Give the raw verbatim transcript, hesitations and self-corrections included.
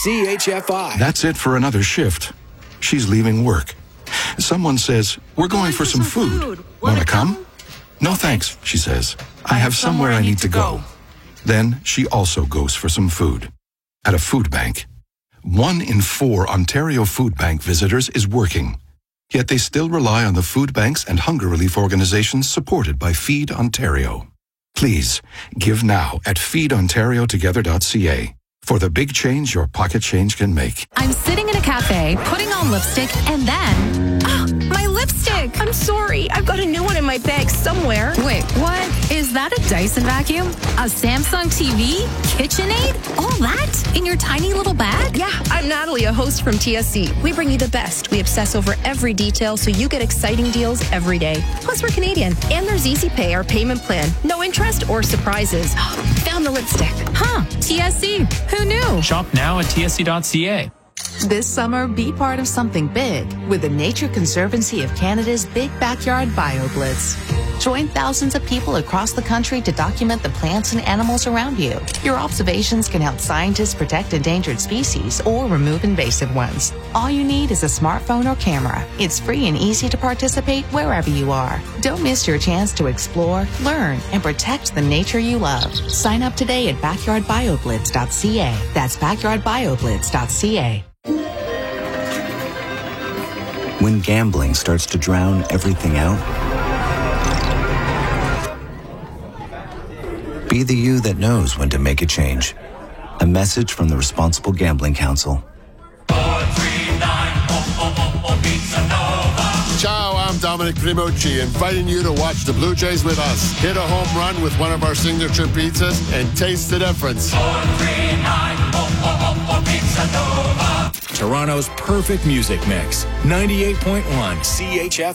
C H F I. That's it for another shift. She's leaving work. Someone says, we're going for some food. Want to come? No thanks, she says. I have somewhere I need to go. Then she also goes for some food. At a food bank. One in four Ontario Food Bank visitors is working. Yet they still rely on the food banks and hunger relief organizations supported by Feed Ontario. Please, give now at feed ontario together dot c a for the big change your pocket change can make. I'm sitting in a cafe, putting on lipstick, and then... Oh, my lipstick! I'm sorry. I've got a new one in my bag somewhere. Wait, what? Is that a Dyson vacuum? A Samsung T V? KitchenAid? All that? In your tiny little bag? Yeah, I'm Natalie, a host from T S C. We bring you the best. We obsess over every detail so you get exciting deals every day. Plus, we're Canadian. And there's Easy Pay, our payment plan. No interest or surprises. Found the lipstick. Huh, T S C. Who knew? Shop now at T S C dot c a. This summer, be part of something big with the Nature Conservancy of Canada's Big Backyard BioBlitz. Join thousands of people across the country to document the plants and animals around you. Your observations can help scientists protect endangered species or remove invasive ones. All you need is a smartphone or camera. It's free and easy to participate wherever you are. Don't miss your chance to explore, learn, and protect the nature you love. Sign up today at backyard bio blitz dot c a. That's backyard bio blitz dot c a. When gambling starts to drown everything out, be the you that knows when to make a change. A message from the Responsible Gambling Council. Ciao, I'm Dominic Primucci, inviting you to watch the Blue Jays with us. Hit a home run with one of our signature pizzas and taste the difference. four three nine, oh, oh, oh, Pizza Nova. Toronto's perfect music mix. ninety-eight point one C H F